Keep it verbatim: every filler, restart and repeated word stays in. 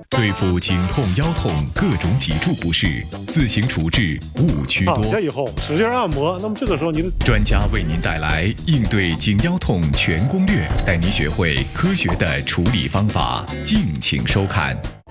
对付颈痛、腰痛各种脊柱不适，自行处置误区多。 躺下以后使劲按摩，那么这个时候你的专家为您带来应对颈腰痛全攻略，带您学会科学的处理方法，敬请收看。